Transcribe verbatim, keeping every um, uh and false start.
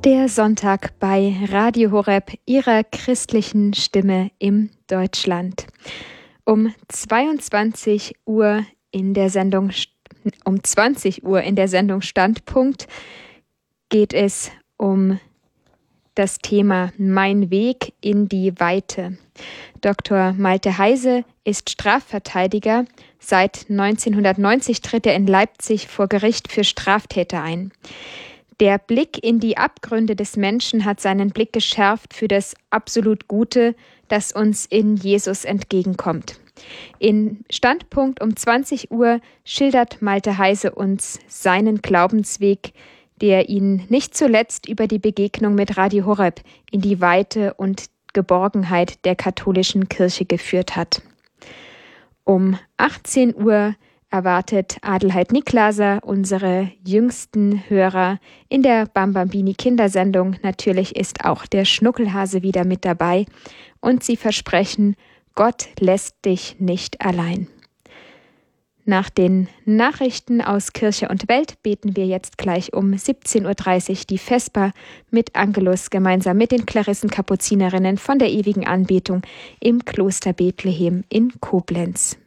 Der Sonntag bei Radio Horeb, Ihrer christlichen Stimme im Deutschland. Um zweiundzwanzig Uhr in der Sendung, um zwanzig Uhr in der Sendung Standpunkt geht es um das Thema Mein Weg in die Weite. Doktor Malte Heise ist Strafverteidiger. Seit neunzehnhundertneunzig tritt er in Leipzig vor Gericht für Straftäter ein. Der Blick in die Abgründe des Menschen hat seinen Blick geschärft für das absolut Gute, das uns in Jesus entgegenkommt. In Standpunkt um zwanzig Uhr schildert Malte Heise uns seinen Glaubensweg, der ihn nicht zuletzt über die Begegnung mit Radio Horeb in die Weite und Geborgenheit der katholischen Kirche geführt hat. Um achtzehn Uhr erwartet Adelheid Niklaser unsere jüngsten Hörer in der Bambambini Kindersendung. Natürlich ist auch der Schnuckelhase wieder mit dabei und sie versprechen, Gott lässt dich nicht allein. Nach den Nachrichten aus Kirche und Welt beten wir jetzt gleich um siebzehn Uhr dreißig die Vesper mit Angelus gemeinsam mit den Klarissenkapuzinerinnen von der ewigen Anbetung im Kloster Bethlehem in Koblenz.